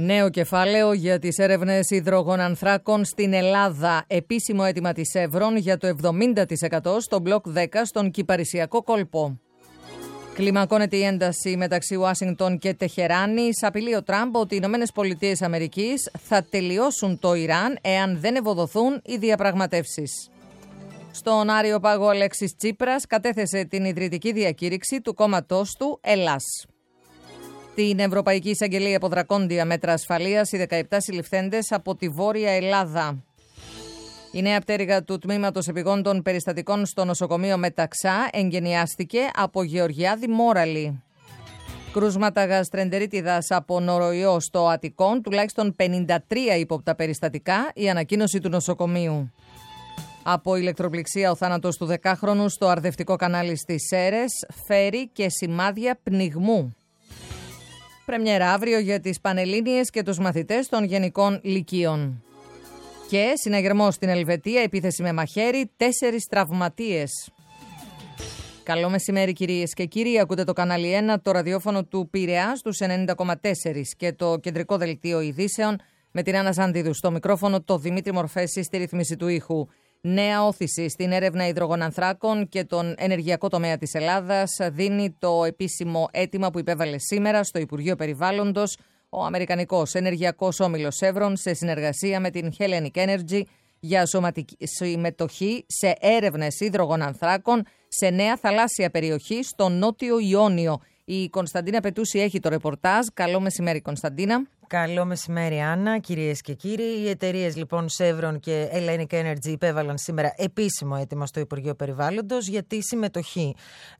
Νέο κεφάλαιο για τις έρευνες υδρογονανθράκων στην Ελλάδα. Επίσημο αίτημα της Chevron για το 70% στο μπλοκ 10 στον Κυπαρισιακό κόλπο. Κλιμακώνεται η ένταση μεταξύ Ουάσιγκτον και Τεχεράνης. Απειλεί ο Τραμπ ότι οι ΗΠΑ θα τελειώσουν το Ιράν εάν δεν ευοδοθούν οι διαπραγματεύσεις. Στον Άριο Πάγο, Αλέξης Τσίπρας κατέθεσε την ιδρυτική διακήρυξη του κόμματός του Ελλάς. Την Ευρωπαϊκή Εισαγγελία υποδρακόντια μέτρα ασφαλείας οι 17 συλληφθέντες από τη Βόρεια Ελλάδα. Η νέα πτέρυγα του Τμήματος Επιγόντων Περιστατικών στο νοσοκομείο Μεταξά εγκαινιάστηκε από Γεωργιάδη Μόραλη. Κρούσματα γαστρεντερίτιδας από νοροϊό στο Αττικόν, τουλάχιστον 53 ύποπτα περιστατικά, η ανακοίνωση του νοσοκομείου. Από ηλεκτροπληξία ο θάνατος του 10χρονου στο αρδευτικό κανάλι στις Σέρρες φέρει και σημάδια πνιγμού. Πρεμιέρα αύριο για τις Πανελλήνιες και τους μαθητές των Γενικών Λυκείων. Και συναγερμός στην Ελβετία, επίθεση με μαχαίρι, 4 τραυματίες. Καλό μεσημέρι κυρίες και κύριοι, ακούτε το κανάλι 1, το ραδιόφωνο του Πειραιά στους 90,4 και το κεντρικό δελτίο ειδήσεων με την Άννα Ζαντίδου στο μικρόφωνο, το Δημήτρη Μορφέση στη ρύθμιση του ήχου. Νέα όθηση στην έρευνα υδρογονανθράκων και τον ενεργειακό τομέα της Ελλάδας δίνει το επίσημο αίτημα που υπέβαλε σήμερα στο Υπουργείο Περιβάλλοντος ο Αμερικανικός ενεργειακός όμιλος Chevron σε συνεργασία με την Hellenic Energy για σωματική συμμετοχή σε έρευνες υδρογονανθράκων σε νέα θαλάσσια περιοχή στο Νότιο Ιόνιο. Η Κωνσταντίνα Πετούση έχει το ρεπορτάζ. Καλό μεσημέρι, Κωνσταντίνα. Καλό μεσημέρι, Άννα, κυρίες και κύριοι. Οι εταιρείες λοιπόν Chevron και Hellenic Energy υπέβαλαν σήμερα επίσημο αίτημα στο Υπουργείο Περιβάλλοντος για τη συμμετοχή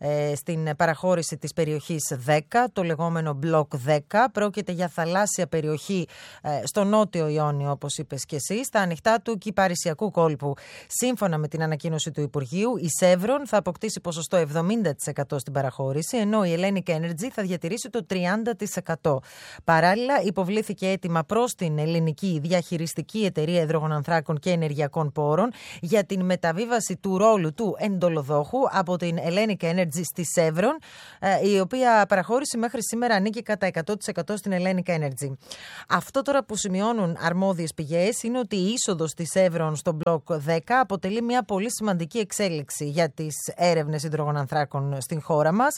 στην παραχώρηση της περιοχής 10, το λεγόμενο Block 10. Πρόκειται για θαλάσσια περιοχή στο Νότιο Ιόνιο, όπως είπες και εσύ, στα ανοιχτά του Κυπαρισιακού κόλπου. Σύμφωνα με την ανακοίνωση του Υπουργείου, η Chevron θα αποκτήσει ποσοστό 70% στην παραχώρηση, ενώ η Hellenic Energy θα διατηρήσει το 30%. Παράλληλα, υποβλήθηκε έτοιμα προς την ελληνική διαχειριστική εταιρεία υδρογονανθράκων και ενεργειακών πόρων για την μεταβίβαση του ρόλου του εντολοδόχου από την Hellenic Energy στη Chevron, η οποία παραχώρηση μέχρι σήμερα ανήκει κατά 100% στην Hellenic Energy. Αυτό τώρα που σημειώνουν αρμόδιες πηγές είναι ότι η είσοδος της Chevron στο Block 10 αποτελεί μια πολύ σημαντική εξέλιξη για τις έρευνες υδρογονανθράκων στην χώρα μας.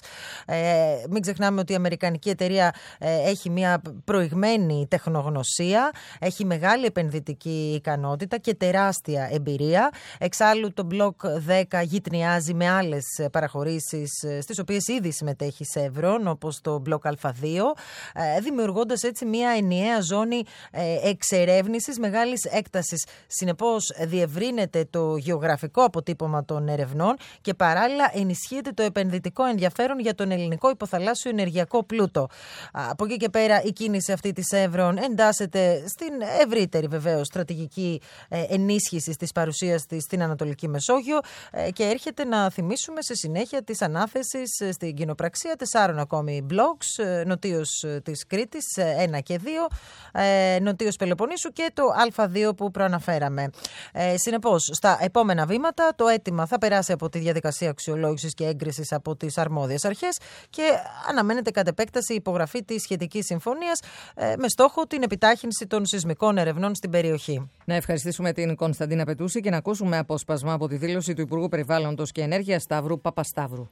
Μην ξεχνάμε ότι η αμερικανική εταιρεία έχει μια προηγμένη τεχνογνωσία, έχει μεγάλη επενδυτική ικανότητα και τεράστια εμπειρία. Εξάλλου το Block 10 γειτνιάζει με άλλες παραχωρήσεις στις οποίες ήδη συμμετέχει η Chevron, όπως το Block Α2, δημιουργώντας έτσι μια ενιαία ζώνη εξερεύνησης μεγάλης έκτασης. Συνεπώς διευρύνεται το γεωγραφικό αποτύπωμα των ερευνών και παράλληλα ενισχύεται το επενδυτικό ενδιαφέρον για τον ελληνικό υποθαλάσσιο ενεργειακό πλούτο. Από εκεί και πέρα η κίνηση αυτή της Chevron εντάσσεται στην ευρύτερη βεβαίως στρατηγική ενίσχυση της παρουσίας της στην Ανατολική Μεσόγειο και έρχεται να θυμίσουμε σε συνέχεια της ανάθεσης στην κοινοπραξία 4 ακόμη blocks, νοτίως της Κρήτης 1 και 2, νοτίως Πελοποννήσου και το Α2 που προαναφέραμε. Συνεπώς, στα επόμενα βήματα το αίτημα θα περάσει από τη διαδικασία αξιολόγησης και έγκρισης από τις αρμόδιες αρχές και αναμένεται κατ' επέκταση η υπογραφή της σχετικής συμφωνίας με στόχο την επιτάχυνση των σεισμικών ερευνών στην περιοχή. Να ευχαριστήσουμε την Κωνσταντίνα Πετούση και να ακούσουμε απόσπασμα από τη δήλωση του Υπουργού Περιβάλλοντος και Ενέργειας Σταύρου Παπασταύρου.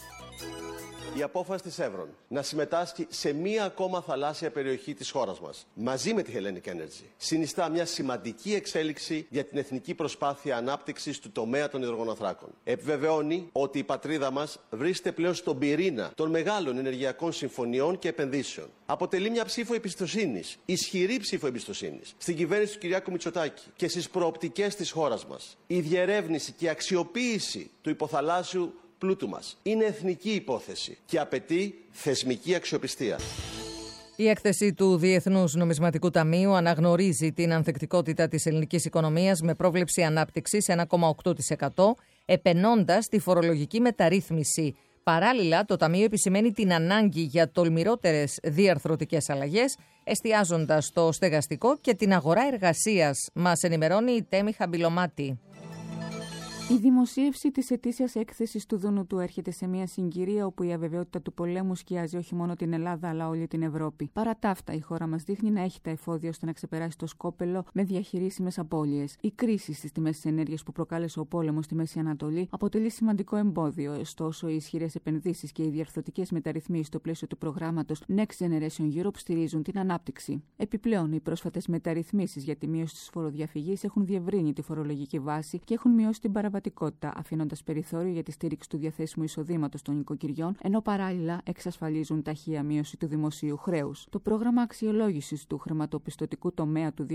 Η απόφαση της Chevron να συμμετάσχει σε μία ακόμα θαλάσσια περιοχή της χώρας μας, μαζί με τη Hellenic Energy, συνιστά μια σημαντική εξέλιξη για την εθνική προσπάθεια ανάπτυξης του τομέα των υδρογονανθράκων. Επιβεβαιώνει ότι η πατρίδα μας βρίσκεται πλέον στον πυρήνα των μεγάλων ενεργειακών συμφωνιών και επενδύσεων. Αποτελεί μια ψήφο εμπιστοσύνης, ισχυρή ψήφο εμπιστοσύνης, στην κυβέρνηση του Κυριάκου Μητσοτάκη και στις προοπτικές της χώρας μας. Η διερεύνηση και αξιοποίηση του υποθαλάσσιου πλούτου μας είναι εθνική υπόθεση και απαιτεί θεσμική αξιοπιστία. Η έκθεση του Διεθνούς Νομισματικού Ταμείου αναγνωρίζει την ανθεκτικότητα της ελληνικής οικονομίας με πρόβλεψη ανάπτυξης 1,8%, επενώντας τη φορολογική μεταρρύθμιση. Παράλληλα, το Ταμείο επισημαίνει την ανάγκη για τολμηρότερες διαρθρωτικές αλλαγές, εστιάζοντας στο στεγαστικό και την αγορά εργασίας. Μας ενημερώνει η Τέμη Χαμπιλωμάτη. Η δημοσίευση της ετήσιας έκθεσης του Δουνουτού έρχεται σε μια συγκυρία όπου η αβεβαιότητα του πολέμου σκιάζει όχι μόνο την Ελλάδα αλλά όλη την Ευρώπη. Παρά τα αυτά, η χώρα μας δείχνει να έχει τα εφόδια ώστε να ξεπεράσει το σκόπελο με διαχειρίσιμες απώλειες. Η κρίση στις τιμές της ενέργειας που προκάλεσε ο πόλεμος στη Μέση Ανατολή αποτελεί σημαντικό εμπόδιο. Ωστόσο, οι ισχυρές επενδύσεις και οι διαρθρωτικές μεταρρυθμίσεις στο πλαίσιο του προγράμματος Next Generation Europe στηρίζουν την ανάπτυξη. Επιπλέον, οι πρόσφατες μεταρρυθμίσεις για τη μείωση της φοροδιαφυγής έχουν διευρύνει τη φορολογική βάση και έχουν μειώσει την παραβατικότητα, αφήνοντας περιθώριο για τη στήριξη του διαθέσιμου εισοδήματος των νοικοκυριών, ενώ παράλληλα εξασφαλίζουν ταχεία μείωση του δημοσίου χρέους. Το πρόγραμμα αξιολόγησης του χρηματοπιστωτικού τομέα του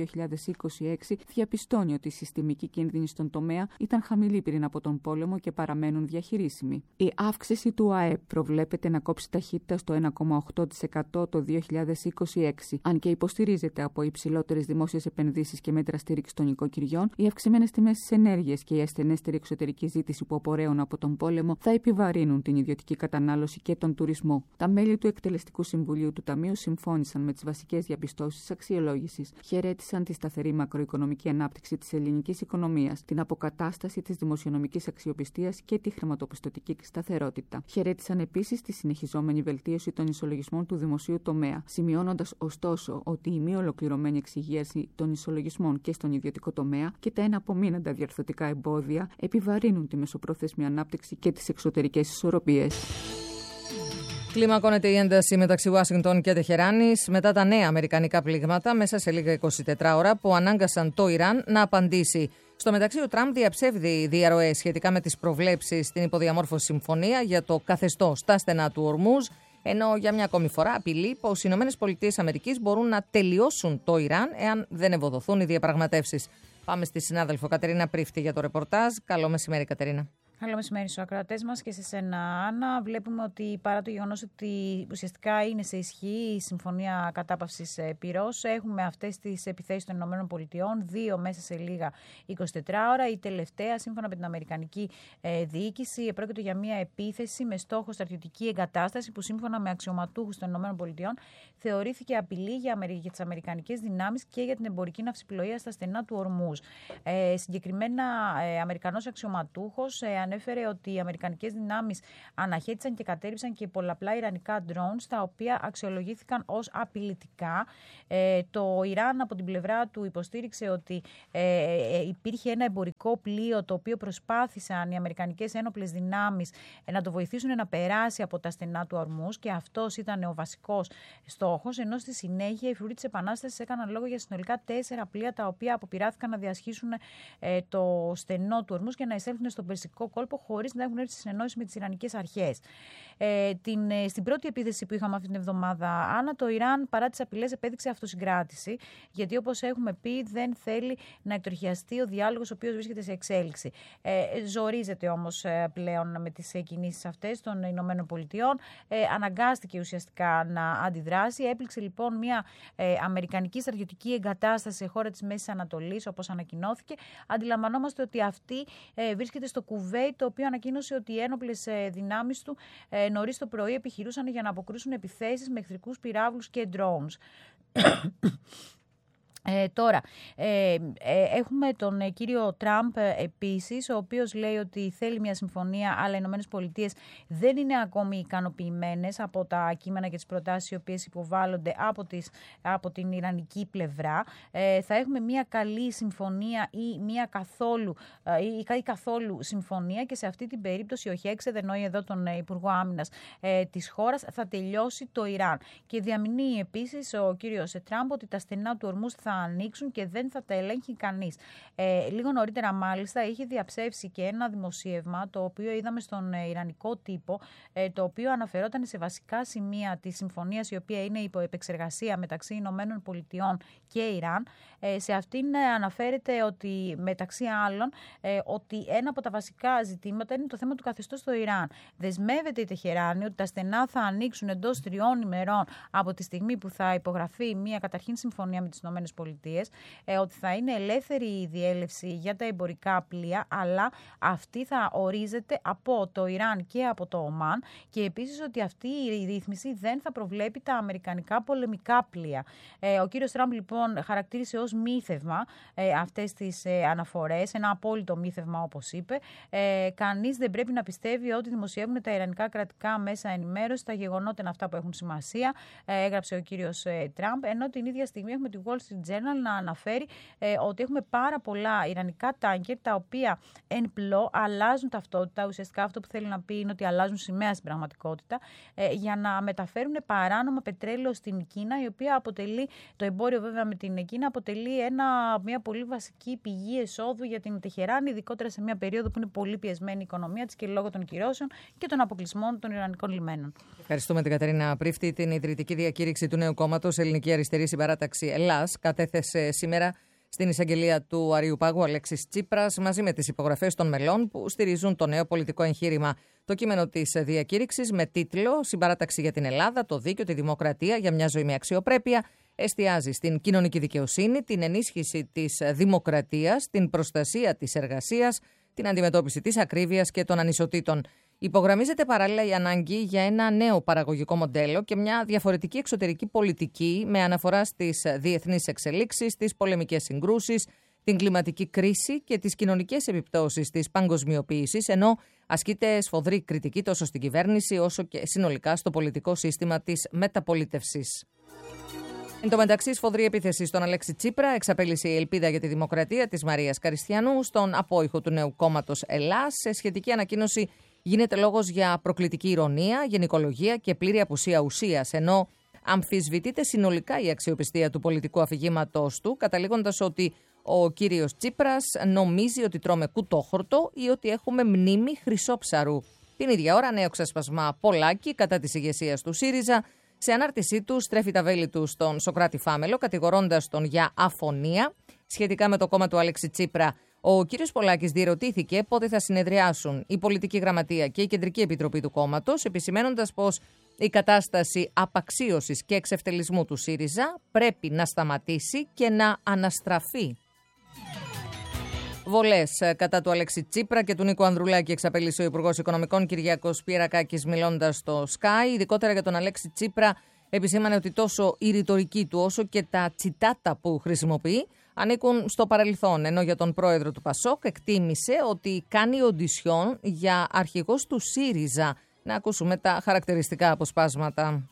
2026 διαπιστώνει ότι η συστημική κίνδυνη στον τομέα ήταν χαμηλή πριν από τον πόλεμο και παραμένουν διαχειρίσιμοι. Η αύξηση του ΑΕΠ προβλέπεται να κόψει ταχύτητα στο 1,8% το 2026, αν και υποστηρίζεται από υψηλότερες δημόσιες επενδύσεις και μέτρα στήριξη των νοικοκυριών, οι αυξημένες τιμές της ενέργειας και η ασθενέστερη εξωτερική ζήτηση που απορρέουν από τον πόλεμο θα επιβαρύνουν την ιδιωτική κατανάλωση και τον τουρισμό. Τα μέλη του Εκτελεστικού Συμβουλίου του Ταμείου συμφώνησαν με τις βασικές διαπιστώσεις της αξιολόγησης. Χαιρέτησαν τη σταθερή μακροοικονομική ανάπτυξη της ελληνικής οικονομίας, την αποκατάσταση της δημοσιονομικής αξιοπιστίας και τη χρηματοπιστωτική σταθερότητα. Χαιρέτησαν επίσης τη συνεχιζόμενη βελτίωση των ισολογισμών του δημοσίου τομέα, σημειώνοντας ωστόσο ότι η μη ολοκληρωμένη εξυγίαση των ισολογισμών και στον ιδιωτικό τομέα και τα εναπομείναντα διαρθρωτικά εμπόδια επιβαρύνουν τη μεσοπρόθεσμη ανάπτυξη και τις εξωτερικές ισορροπίες. Κλιμακώνεται η ένταση μεταξύ Ουάσιγκτον και Τεχεράνης μετά τα νέα αμερικανικά πλήγματα μέσα σε λίγα 24 ώρα που ανάγκασαν το Ιράν να απαντήσει. Στο μεταξύ, ο Τραμπ διαψεύδει διαρροές σχετικά με τις προβλέψεις στην υποδιαμόρφωση συμφωνία για το καθεστώς στα στενά του Ορμούζ, ενώ για μια ακόμη φορά απειλεί πως οι ΗΠΑ μπορούν να τελειώσουν το Ιράν εάν δεν ευοδοθούν οι διαπραγματεύσεις. Πάμε στη συνάδελφο Κατερίνα Πρίφτη για το ρεπορτάζ. Καλό μεσημέρι, Κατερίνα. Καλό μεσημέρι στους ακροατές μας και σε σένα, Άννα. Βλέπουμε ότι παρά το γεγονός ότι ουσιαστικά είναι σε ισχύ η Συμφωνία Κατάπαυσης Πυρός, έχουμε αυτές τις επιθέσεις των ΗΠΑ, 2 μέσα σε λίγα 24 ώρα. Η τελευταία, σύμφωνα με την Αμερικανική διοίκηση, πρόκειται για μια επίθεση με στόχο στρατιωτική εγκατάσταση που σύμφωνα με αξιωματούχους των ΗΠΑ θεωρήθηκε απειλή για τις αμερικανικές δυνάμεις και για την εμπορική ναυσιπλοεία στα στενά του Ορμούζ. Συγκεκριμένα, Αμερικανός αξιωματούχος ανέφερε ότι οι αμερικανικές δυνάμεις αναχέτησαν και κατέρριψαν και πολλαπλά ιρανικά drones, τα οποία αξιολογήθηκαν ως απειλητικά. Το Ιράν από την πλευρά του υποστήριξε ότι υπήρχε ένα εμπορικό πλοίο το οποίο προσπάθησαν οι αμερικανικές ένοπλες δυνάμεις να το βοηθήσουν να περάσει από τα στενά του Ορμούζ και αυτός ήταν ο βασικός στόχος, ενώ στη συνέχεια οι φρουροί της Επανάστασης έκαναν λόγο για συνολικά 4 πλοία τα οποία αποπειράθηκαν να διασχίσουν το στενό του Ορμούζ και να εισέλθουν στον Περσικό κόλπο χωρίς να έχουν έρθει σε συνεννόηση με τις ιρανικές αρχές. Στην πρώτη επίθεση που είχαμε αυτή την εβδομάδα, Άννα, το Ιράν παρά τις απειλές επέδειξε αυτοσυγκράτηση, γιατί όπως έχουμε πει δεν θέλει να εκτροχιαστεί ο διάλογος ο οποίος βρίσκεται σε εξέλιξη. Ζορίζεται όμως πλέον με τις κινήσεις αυτές των Ηνωμένων Πολιτειών, αναγκάστηκε ουσιαστικά να αντιδράσει, έπληξε λοιπόν μια αμερικανική στρατιωτική εγκατάσταση σε χώρα της Μέσης Ανατολής, όπως ανακοινώθηκε. Αντιλαμβανόμαστε ότι αυτή βρίσκεται στο Κουβέιτ, το οποίο ανακοίνωσε ότι οι ένοπλες δυνάμεις του νωρίς το πρωί επιχειρούσαν για να αποκρούσουν επιθέσεις με εχθρικούς πυράβλους και drones. Τώρα, έχουμε τον κύριο Τραμπ επίσης, ο οποίος λέει ότι θέλει μια συμφωνία, αλλά οι ΗΠΑ δεν είναι ακόμη ικανοποιημένες από τα κείμενα και τις προτάσεις οι οποίες υποβάλλονται από την ιρανική πλευρά. Θα έχουμε μια καλή συμφωνία ή μια καθόλου συμφωνία και σε αυτή την περίπτωση ο Χέξεδ, εννοεί εδώ τον Υπουργό Άμυνας της χώρας, θα τελειώσει το Ιράν. Και διαμηνύει επίσης ο κύριος Τραμπ ότι τα στενά του Ορμούζ θα ανοίξουν και δεν θα τα ελέγχει κανείς. Λίγο νωρίτερα μάλιστα είχε διαψεύσει και ένα δημοσίευμα το οποίο είδαμε στον ιρανικό τύπο, το οποίο αναφερόταν σε βασικά σημεία της συμφωνίας η οποία είναι υπό επεξεργασία μεταξύ Ηνωμένων Πολιτειών και Ιράν. Σε αυτήν αναφέρεται ότι μεταξύ άλλων ότι ένα από τα βασικά ζητήματα είναι το θέμα του καθεστώς στο Ιράν. Δεσμεύεται η Τεχεράνη ότι τα στενά θα ανοίξουν εντός 3 ημερών από τη στιγμή που θα υπογραφεί μια καταρχήν συμφωνία με τις ΗΠΑ ότι θα είναι ελεύθερη η διέλευση για τα εμπορικά πλοία, αλλά αυτή θα ορίζεται από το Ιράν και από το Ομάν, και επίσης ότι αυτή η ρύθμιση δεν θα προβλέπει τα αμερικανικά πολεμικά πλοία. Ο κύριος Τραμπ λοιπόν χαρακτήρισε ως μύθευμα αυτές τις αναφορές, ένα απόλυτο μύθευμα όπως είπε. Κανείς δεν πρέπει να πιστεύει ότι δημοσιεύουν τα ιρανικά κρατικά μέσα ενημέρωση, τα γεγονότα είναι αυτά που έχουν σημασία, έγραψε ο κύριος Τραμπ, ενώ την ίδια στιγμή έχουμε τη Wall Street Journal να αναφέρει ότι έχουμε πάρα πολλά ιρανικά τάνκερ τα οποία εν πλώ αλλάζουν ταυτότητα. Ουσιαστικά αυτό που θέλει να πει είναι ότι αλλάζουν σημαία στην πραγματικότητα, για να μεταφέρουν παράνομα πετρέλαιο στην Κίνα, η οποία αποτελεί, το εμπόριο βέβαια με την Κίνα αποτελεί μια πολύ βασική πηγή εσόδου για την Τεχεράνη, ειδικότερα σε μια περίοδο που είναι πολύ πιεσμένη η οικονομία της και λόγω των κυρώσεων και των αποκλεισμών των ιρανικών λιμένων. Ευχαριστούμε την Κατερίνα Πρίφτη. Την ιδρυτική διακήρυξη του νέου κόμματος Ελληνική Αριστερή Συμπαράταξη Ελλάς κατέθεσε σήμερα στην εισαγγελία του Αριουπάγου Αλέξης Τσίπρας, μαζί με τις υπογραφές των μελών που στηρίζουν το νέο πολιτικό εγχείρημα. Το κείμενο της διακήρυξης, με τίτλο «Συμπαράταξη για την Ελλάδα, το δίκαιο, τη δημοκρατία για μια ζωή με αξιοπρέπεια», εστιάζει στην κοινωνική δικαιοσύνη, την ενίσχυση της δημοκρατίας, την προστασία της εργασίας, την αντιμετώπιση της ακρίβειας και των ανισοτήτων. Υπογραμμίζεται παράλληλα η ανάγκη για ένα νέο παραγωγικό μοντέλο και μια διαφορετική εξωτερική πολιτική με αναφορά στις διεθνείς εξελίξεις, τις πολεμικές συγκρούσεις, την κλιματική κρίση και τις κοινωνικές επιπτώσεις της παγκοσμιοποίησης, ενώ ασκείται σφοδρή κριτική τόσο στην κυβέρνηση όσο και συνολικά στο πολιτικό σύστημα της μεταπολίτευσης. Εν τω μεταξύ, σφοδρή επίθεση στον Αλέξη Τσίπρα εξαπέλυσε η Ελπίδα για τη Δημοκρατία της Μαρίας Καριστιανού στον απόϊχο του νέου κόμματος Ελλάς. Σε σχετική ανακοίνωση γίνεται λόγος για προκλητική ηρωνία, γενικολογία και πλήρη απουσία ουσίας, ενώ αμφισβητείται συνολικά η αξιοπιστία του πολιτικού αφηγήματος του, καταλήγοντας ότι ο κύριος Τσίπρας νομίζει ότι τρώμε κουτόχορτο ή ότι έχουμε μνήμη χρυσόψαρου. Την ίδια ώρα, νέο ξεσπασμά Πολάκη κατά της ηγεσίας του ΣΥΡΙΖΑ. Σε ανάρτησή του στρέφει τα βέλη του στον Σωκράτη Φάμελο, κατηγορώντας τον για αφωνία σχετικά με το κόμμα του Αλέξη Τσίπρα. Ο κύριος Πολάκης διερωτήθηκε πότε θα συνεδριάσουν η Πολιτική Γραμματεία και η Κεντρική Επιτροπή του κόμματος, επισημένοντας πως η κατάσταση απαξίωσης και εξευτελισμού του ΣΥΡΙΖΑ πρέπει να σταματήσει και να αναστραφεί. Βολές κατά του Αλέξη Τσίπρα και του Νίκου Ανδρουλάκη εξαπέλυσε ο Υπουργός Οικονομικών Κυριάκος Πιερακάκης, μιλώντας στο Sky. Ειδικότερα για τον Αλέξη Τσίπρα, επισήμανε ότι τόσο η ρητορική του όσο και τα τσιτάτα που χρησιμοποιεί ανήκουν στο παρελθόν. Ενώ για τον πρόεδρο του Πασόκ εκτίμησε ότι κάνει οντισιόν για αρχηγός του ΣΥΡΙΖΑ. Να ακούσουμε τα χαρακτηριστικά αποσπάσματα.